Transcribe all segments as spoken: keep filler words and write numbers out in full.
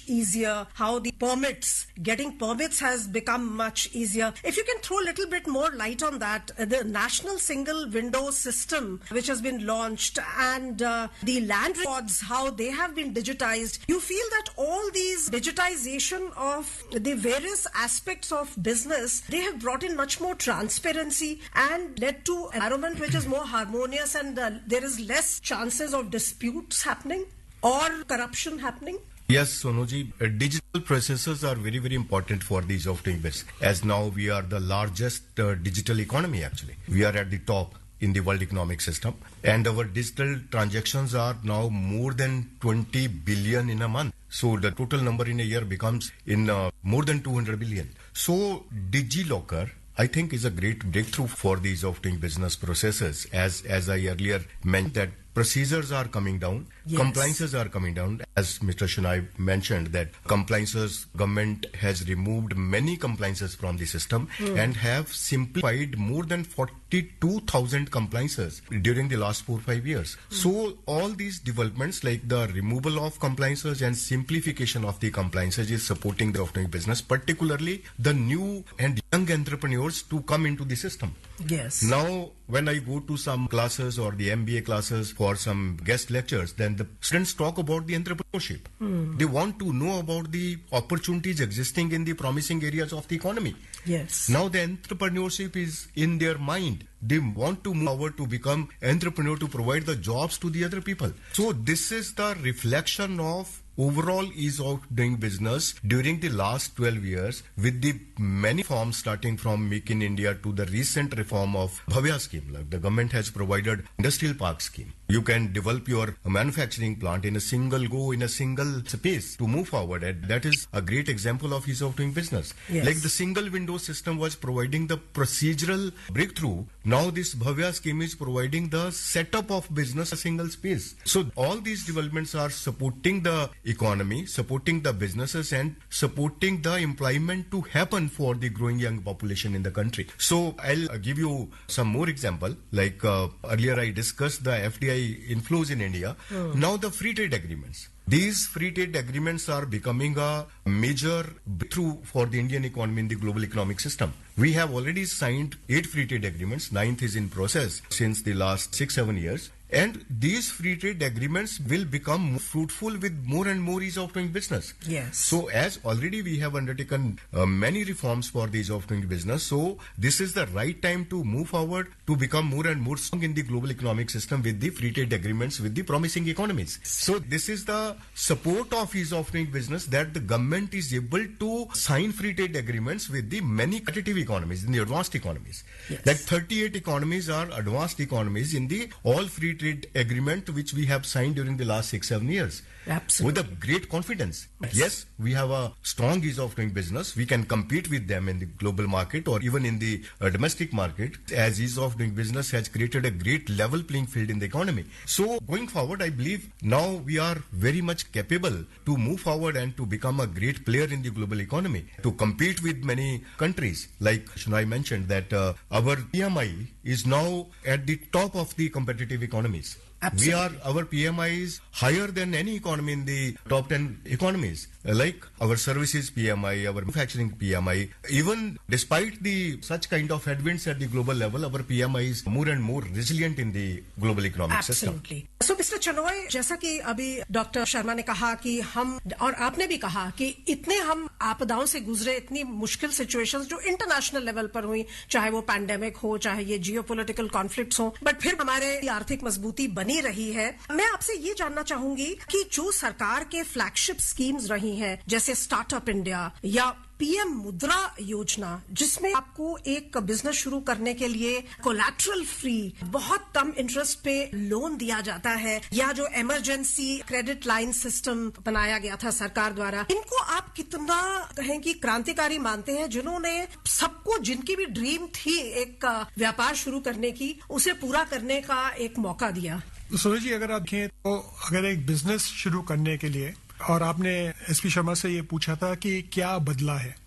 easier, how the permits, getting permits has become much easier. If you can throw a little bit more light on that, uh, the National Single Window System, which has been launched, and uh, the land records, how they have been digitized. You feel that all these digitization of the various aspects of business, they have brought in much more transparency and led to an environment which is more harmonious, and uh, there is less chances of disputes happening or corruption happening? Yes, Sonuji, uh, digital processes are very, very important for the ease of doing business. As now we are the largest uh, digital economy actually. We are at the top in the world economic system, and our digital transactions are now more than twenty billion in a month. So the total number in a year becomes in uh, more than two hundred billion. So DigiLocker, I think, is a great breakthrough for the ease of doing business processes. As as I earlier mentioned, that procedures are coming down, yes. Compliances are coming down. As Mister Shenoy mentioned, that compliances, government has removed many compliances from the system mm. and have simplified more than forty-two thousand compliances during the last four or five years. Mm. So all these developments, like the removal of compliances and simplification of the compliances, is supporting the of doing business, particularly the new and young entrepreneurs to come into the system. Yes. Now, when I go to some classes or the M B A classes for some guest lectures, then the students talk about the entrepreneurship. Mm. They want to know about the opportunities existing in the promising areas of the economy. Yes. Now the entrepreneurship is in their mind. They want to move forward to become entrepreneur, to provide the jobs to the other people. So this is the reflection of overall ease of doing business during the last twelve years, with the many forms starting from Make in India to the recent reform of Bhavya scheme. Like the government has provided industrial park scheme. You can develop your manufacturing plant in a single go, in a single space to move forward. And that is a great example of ease of doing business. Yes. Like the single window system was providing the procedural breakthrough. Now this Bhavya scheme is providing the setup of business a single space. So all these developments are supporting the economy, supporting the businesses, and supporting the employment to happen for the growing young population in the country. So I'll uh, give you some more example. Like uh, earlier I discussed the F D I inflows in India. Hmm. Now the free trade agreements. These free trade agreements are becoming a major breakthrough for the Indian economy in the global economic system. We have already signed eight free trade agreements. Ninth is in process since the last six, seven years. And these free trade agreements will become more fruitful with more and more ease of doing business. Yes. So as already we have undertaken uh, many reforms for the ease of doing business, so this is the right time to move forward to become more and more strong in the global economic system with the free trade agreements with the promising economies. So this is the support of ease of doing business, that the government is able to sign free trade agreements with the many competitive economies, in the advanced economies. Yes. Like thirty-eight economies are advanced economies in the all free trade agreement which we have signed during the last six, seven years. Absolutely. With a great confidence. Yes. Yes, we have a strong ease of doing business. We can compete with them in the global market or even in the uh, domestic market, as ease of doing business has created a great level playing field in the economy. So going forward, I believe now we are very much capable to move forward and to become a great player in the global economy, to compete with many countries. Like Shenoy mentioned, that uh, our P M I is now at the top of the competitive economies. Absolutely. We are, our P M I is higher than any economy in the top ten economies. Like our services P M I, our manufacturing P M I, even despite the such kind of headwinds at the global level, our P M I is more and more resilient in the global economic Absolutely. system. So mister चनोय, जैसा कि अभी doctor Sharma ने कहा कि हम, और आपने भी कहा कि इतने हम आपदाओं से गुजरे, इतनी मुश्किल सिचुएशंस जो इंटरनेशनल लेवल पर हुई, चाहे वो पैंडेमिक हो, चाहे ये जियोपॉलिटिकल कॉन्फ्लिक्ट्स हो, बट फिर हमारे आर्थिक मजबूती बनी रही है. मैं आपसे ये जानना चाहूंगी कि जो सरकार के फ्लैगशिप स्कीम्स रही हैं, जैसे स्टार्टअप इंडिया या पीएम मुद्रा योजना, जिसमें आपको एक बिजनेस शुरू करने के लिए कोलैटरल फ्री, बहुत कम इंटरेस्ट पे लोन दिया जाता है, या जो इमरजेंसी क्रेडिट लाइन सिस्टम बनाया गया था सरकार द्वारा, इनको आप कितना कहें कि क्रांतिकारी मानते हैं, जिन्होंने सबको, जिनकी भी ड्रीम थी एक व्यापार शुरू करने की, उसे पूरा करने का एक मौका दिया? सूरज जी, अगर आप देखें तो अगर एक बिजनेस शुरू करने के लिए, और आपने एसपी शर्मा से ये पूछा था कि क्या बदला है,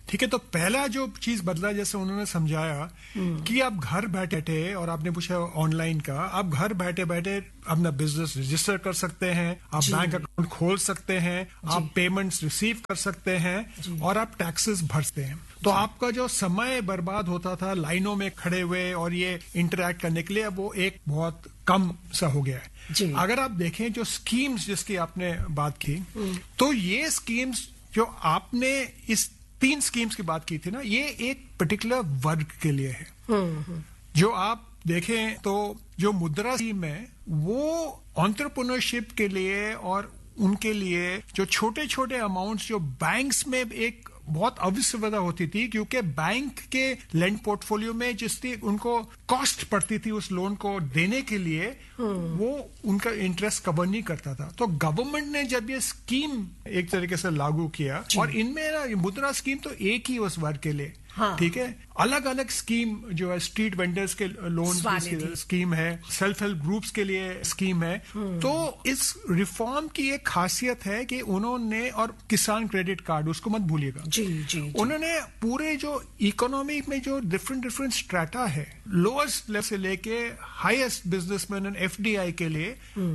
ठीक है, तो पहला जो चीज बदला, जैसे उन्होंने समझाया कि आप घर बैठे थे और आपने पूछा ऑनलाइन का, आप घर बैठे बैठे अपना बिजनेस रजिस्टर कर सकते हैं, आप बैंक अकाउंट खोल सकते हैं, आप पेमेंट्स रिसीव कर सकते हैं और आप टैक्सेस भरते हैं। तो आपका जो समय बर्बाद होता था लाइनों में खड़े हुए और ये इंटरेक्ट करने के लिए, अब वो एक बहुत कम सा हो गया है। अगर आप देखें जो स्कीम्स जिसकी आपने बात की, तो ये स्कीम्स जो आपने इस तीन स्कीम्स की बात की थी ना, ये एक पर्टिकुलर वर्ग के लिए है। जो आप देखें तो जो मुद्रा स्कीम है वो एंटरप्रेन्योरशिप के लिए और उनके लिए जो छोटे छोटे अमाउंट्स जो बैंक्स में एक बहुत अविस्वता होती थी, क्योंकि बैंक के लैंड पोर्टफोलियो में जिसकी उनको कॉस्ट पड़ती थी उस लोन को देने के लिए, वो उनका इंटरेस्ट कवर नहीं करता था। तो गवर्नमेंट ने जब ये स्कीम एक तरीके से लागू किया, और इनमें ना मुद्रा स्कीम तो एक ही उस वर्ग के लिए, ठीक है, अलग अलग स्कीम जो है स्ट्रीट वेंडर्स के लोन की स्कीम है, सेल्फ हेल्प ग्रुप्स के लिए स्कीम है। तो इस रिफॉर्म की एक खासियत है कि उन्होंने, और किसान क्रेडिट कार्ड उसको मत भूलिएगा, जी, जी, जी। उन्होंने पूरे जो इकोनॉमी में जो डिफरेंट डिफरेंट स्ट्रेटा है, लोएस्ट लेवल से लेके हाईएस्ट बिजनेसमैन एंड एफडीआई के लिए,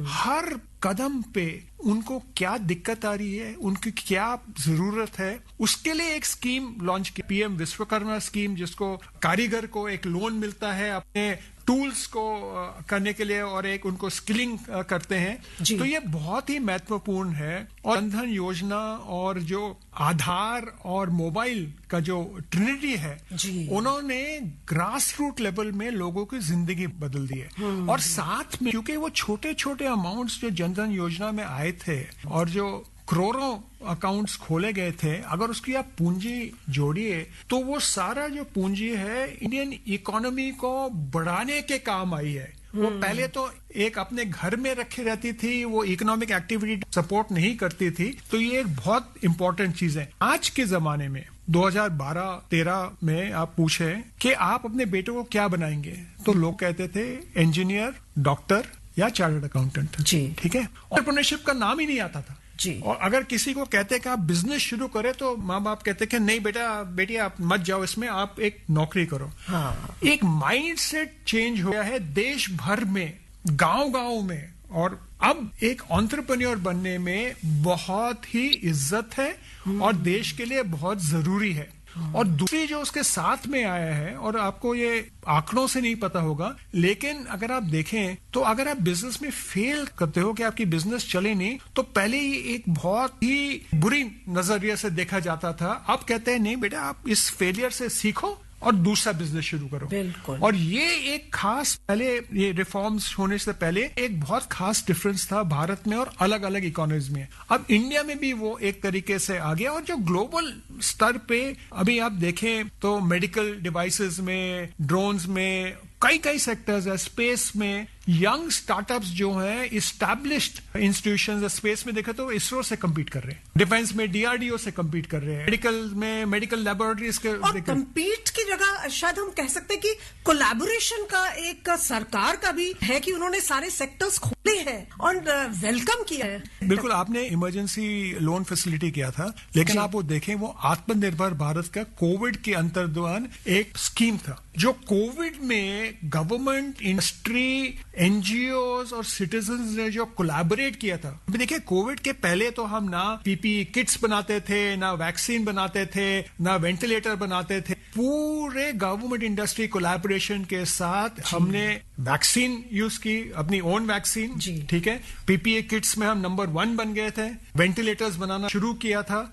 हर कदम पे उनको क्या दिक्कत आ रही है, उनकी क्या जरूरत है, उसके लिए एक स्कीम लॉन्च की, पीएम विश्वकर्मा स्कीम, जिसको कारीगर को एक लोन मिलता है अपने टूल्स को करने के लिए और एक उनको स्किलिंग करते हैं। तो ये बहुत ही महत्वपूर्ण है। और जनधन योजना और जो आधार और मोबाइल का जो ट्रिनिटी है, उन्होंने ग्रास रूट लेवल में लोगों की जिंदगी बदल दी है। और साथ में क्योंकि वो छोटे छोटे अमाउंट्स जो जनधन योजना में आए थे और जो करोड़ों अकाउंट्स खोले गए थे, अगर उसकी आप पूंजी जोड़िए तो वो सारा जो पूंजी है इंडियन इकोनॉमी को बढ़ाने के काम आई है। वो पहले तो एक अपने घर में रखे रहती थी, वो इकोनॉमिक एक्टिविटी सपोर्ट नहीं करती थी। तो ये एक बहुत इंपॉर्टेंट चीज है। आज के जमाने में दो हज़ार बारह तेरह में आप पूछे कि आप अपने बेटे को क्या बनाएंगे, तो लोग कहते थे इंजीनियर, डॉक्टर या चार्टर्ड अकाउंटेंट। ठीक है, एंटरप्रेन्योरशिप का नाम ही नहीं आता था। जी। और अगर किसी को कहते कि आप बिजनेस शुरू करें तो माँ बाप कहते कि नहीं बेटा बेटी आप मत जाओ इसमें, आप एक नौकरी करो। हाँ। एक माइंडसेट चेंज हो गया है देश भर में, गांव गांव में, और अब एक एंटरप्रेन्योर बनने में बहुत ही इज्जत है और देश के लिए बहुत जरूरी है। और दूसरी जो उसके साथ में आया है, और आपको ये आंकड़ों से नहीं पता होगा, लेकिन अगर आप देखें तो अगर आप बिजनेस में फेल करते हो कि आपकी बिजनेस चले नहीं, तो पहले ही एक बहुत ही बुरी नजरिए से देखा जाता था। अब कहते हैं नहीं बेटा आप इस फेलियर से सीखो और दूसरा बिजनेस शुरू करो। बिल्कुल। और ये एक खास, पहले ये रिफॉर्म्स होने से पहले एक बहुत खास डिफरेंस था भारत में और अलग अलग इकोनॉमीज में। अब इंडिया में भी वो एक तरीके से आ गया। और जो ग्लोबल स्तर पे अभी आप देखें तो मेडिकल डिवाइसेस में, ड्रोन्स में, कई कई सेक्टर्स है, स्पेस में यंग स्टार्टअप्स जो हैं, इस्टेब्लिश्ड इंस्टीट्यूशंस, स्पेस में देखा तो इसरो से कम्पीट कर रहे हैं, डिफेंस में डीआरडीओ से कम्पीट कर रहे हैं, मेडिकल में मेडिकल लेबोरेटरीज के। और कम्पीट की जगह शायद हम कह सकते हैं कि कोलैबोरेशन का एक सरकार का भी है कि उन्होंने सारे सेक्टर्स खोले हैं और वेलकम किया है। बिल्कुल, आपने इमरजेंसी लोन फैसिलिटी किया था, लेकिन आप वो देखें वो आत्मनिर्भर भारत का कोविड के अंतर्दौरान एक स्कीम था, जो कोविड में गवर्नमेंट, इंडस्ट्री, एनजीओज और सिटीजन्स ने जो कोलैबोरेट किया था। देखिए कोविड के पहले तो हम ना पीपीई किट्स बनाते थे, ना वैक्सीन बनाते थे, ना वेंटिलेटर बनाते थे। पूरे गवर्नमेंट इंडस्ट्री कोलैबोरेशन के साथ हमने वैक्सीन यूज की, अपनी ओन वैक्सीन। ठीक है, पीपीई किट्स में हम नंबर वन बन गए थे, वेंटिलेटर्स बनाना शुरू किया था,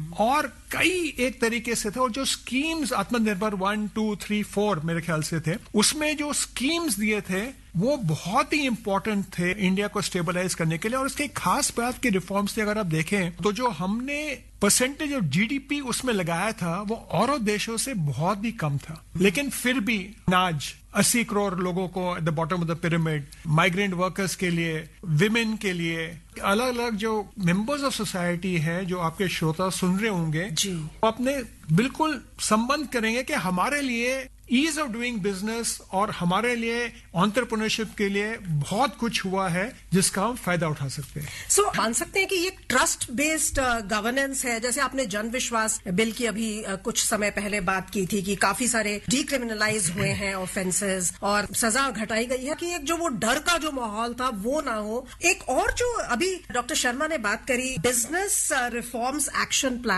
और कई एक तरीके से थे। और जो स्कीम्स आत्मनिर्भर वन टू थ्री फोर मेरे ख्याल से थे, उसमें जो स्कीम्स दिए थे वो बहुत ही इंपॉर्टेंट थे इंडिया को स्टेबलाइज करने के लिए। और उसके खास बात के रिफॉर्म्स थे, अगर आप देखें तो जो हमने परसेंटेज ऑफ जीडीपी उसमें लगाया था वो औरों देशों से बहुत ही कम था। लेकिन फिर भी आज अस्सी करोड़ लोगों को at the bottom of the pyramid, migrant workers के लिए, विमेन के लिए, अलग अलग जो मेंबर्स ऑफ सोसाइटी है, जो आपके श्रोता सुन रहे होंगे, वो अपने बिल्कुल संबंध करेंगे कि हमारे लिए ईज ऑफ डूइंग बिजनेस और हमारे लिए एंटरप्रेन्योरशिप के लिए बहुत कुछ हुआ है जिसका हम फायदा उठा सकते हैं। सो so, मान सकते हैं कि ये ट्रस्ट बेस्ड गवर्नेंस है। जैसे आपने जन विश्वास बिल की अभी uh, कुछ समय पहले बात की थी कि काफी सारे डीक्रिमिनलाइज हुए हैं ऑफेंसेस और सजा घटाई गई है कि एक जो वो डर का जो माहौल था वो ना हो। एक और जो अभी डॉक्टर शर्मा ने बात करी, बिजनेस रिफॉर्म्स एक्शन प्लान